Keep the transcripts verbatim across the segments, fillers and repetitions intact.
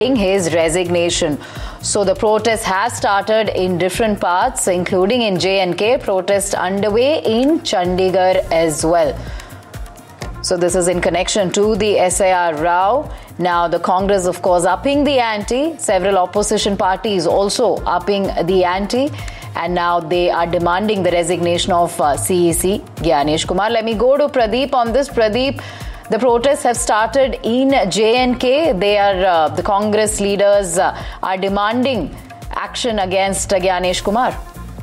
his resignation. So the protest has started in different parts, including in J and K. Protest underway in Chandigarh as well. So this is in connection to the S I R row. Now the Congress, of course, upping the ante. Several opposition parties also upping the ante. And now they are demanding the resignation of uh, C E C Gyanesh Kumar. Let me go to Pradeep on this. Pradeep, the protests have started in J and K. They are, uh, the Congress leaders uh, are demanding action against uh, Gyanesh Kumar.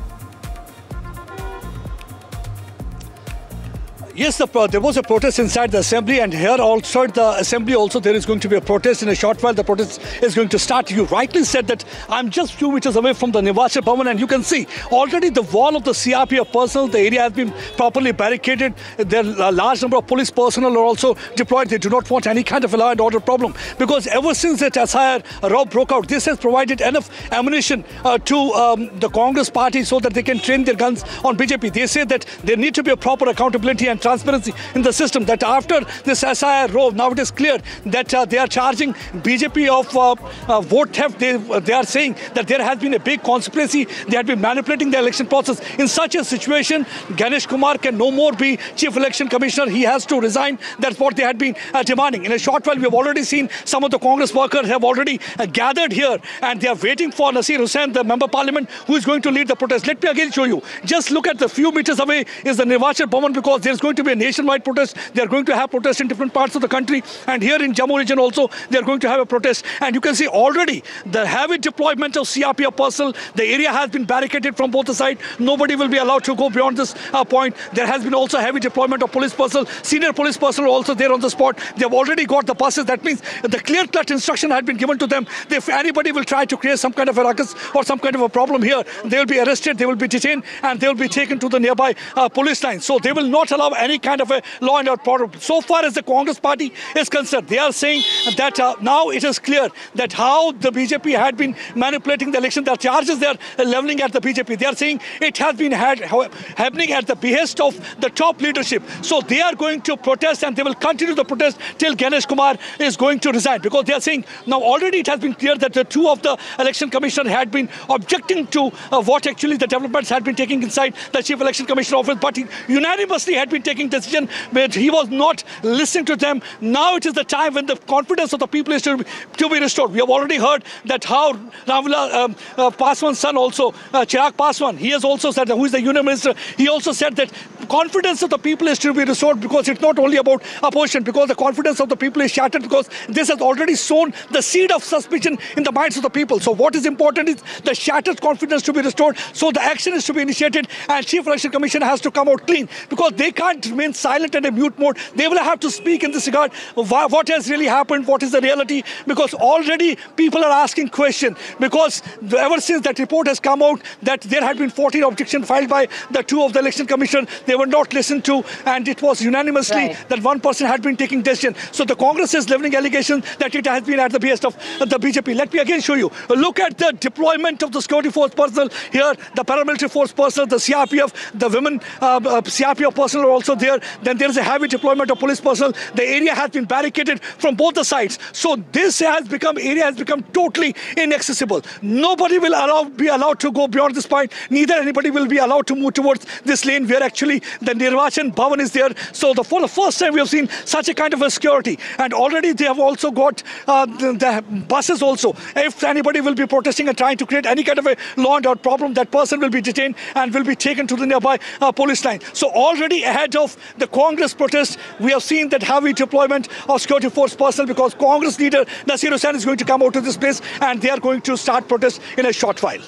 Yes, the, there was a protest inside the assembly, and here outside the assembly also there is going to be a protest. In a short while, the protest is going to start. You rightly said that I'm just few meters away from the Nirvachan Bhavan, and you can see already the wall of the C R P F personnel, the area has been properly barricaded. There are a large number of police personnel are also deployed. They do not want any kind of a law and order problem, because ever since that S I R row broke out, this has provided enough ammunition uh, to um, the Congress party so that they can train their guns on B J P. They say that there need to be a proper accountability and transparency in the system, that after this S I R row, now it is clear that uh, they are charging B J P of uh, uh, vote theft. They, uh, they are saying that there has been a big conspiracy. They have been manipulating the election process. In such a situation, Gyanesh Kumar can no more be Chief Election Commissioner. He has to resign. That's what they had been uh, demanding. In a short while, we have already seen some of the Congress workers have already uh, gathered here, and they are waiting for Nasir Hussain, the Member Parliament, who is going to lead the protest. Let me again show you. Just look at the few meters away is the Nirvachan Bhavan, because there is going to be a nationwide protest. They are going to have protests in different parts of the country, and here in Jammu region also they are going to have a protest. And you can see already the heavy deployment of C R P F personnel. The area has been barricaded from both the sides. Nobody will be allowed to go beyond this uh, point. There has been also heavy deployment of police personnel. Senior police personnel also there on the spot. They have already got the buses. That means the clear-cut instruction had been given to them. If anybody will try to create some kind of a ruckus or some kind of a problem here, they will be arrested, they will be detained, and they will be taken to the nearby uh, police line. So they will not allow any kind of a law and order problem. So far as the Congress party is concerned, they are saying that uh, now it is clear that how the B J P had been manipulating the election. The charges they are leveling at the B J P. They are saying it has been had, happening at the behest of the top leadership. So they are going to protest, and they will continue the protest till Gyanesh Kumar is going to resign, because they are saying now already it has been clear that the two of the election commissioner had been objecting to uh, what actually the developments had been taking inside the Chief Election Commissioner office, but he unanimously had been taking decision where he was not listening to them. Now it is the time when the confidence of the people is to be, to be restored. We have already heard that how Ramvilas um, uh, Paswan's son also, uh, Chirag Paswan, he has also said, that, who is the union minister, he also said that confidence of the people is to be restored, because it's not only about opposition, because the confidence of the people is shattered, because this has already sown the seed of suspicion in the minds of the people. So what is important is the shattered confidence to be restored. So the action is to be initiated, and Chief Election Commission has to come out clean, because they can't remain silent and a mute mode. They will have to speak in this regard. What has really happened? What is the reality? Because already people are asking questions, because ever since that report has come out that there had been fourteen objections filed by the two of the election commission, they were not listened to, and it was unanimously right. that one person had been taking decision. So the Congress is leveling allegations that it has been at the behest of the B J P. Let me again show you. Look at the deployment of the security force personnel here, the paramilitary force personnel, the C R P F, the women uh, uh, C R P F personnel are also there. Then there is a heavy deployment of police personnel. The area has been barricaded from both the sides. So this has become area has become totally inaccessible. Nobody will allow be allowed to go beyond this point. Neither anybody will be allowed to move towards this lane where actually the Nirvachan Bhavan is there. So the, for the first time we have seen such a kind of a security. And already they have also got uh, the, the buses also. If anybody will be protesting and trying to create any kind of a law and order problem, that person will be detained and will be taken to the nearby uh, police line. So already ahead of the Congress protest, we have seen that heavy deployment of security force personnel, because Congress leader Nasir Hussain is going to come out to this place, and they are going to start protest in a short while.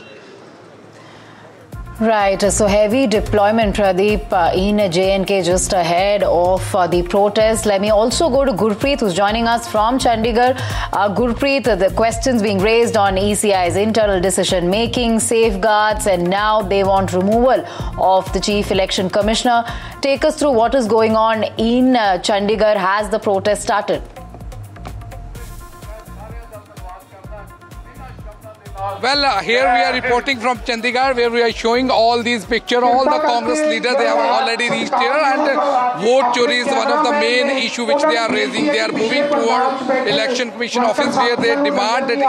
Right, so heavy deployment, Pradeep, uh, in J and K just ahead of uh, the protest. Let me also go to Gurpreet, who's joining us from Chandigarh. Uh, Gurpreet, uh, the questions being raised on E C I's internal decision-making, safeguards, and now they want removal of the Chief Election Commissioner. Take us through what is going on in uh, Chandigarh. Has the protest started? Well, uh, here we are reporting from Chandigarh, where we are showing all these pictures. All the Congress leaders, they have already reached here, and uh, vote chori is one of the main issue which they are raising. They are moving toward Election Commission office, where they demand that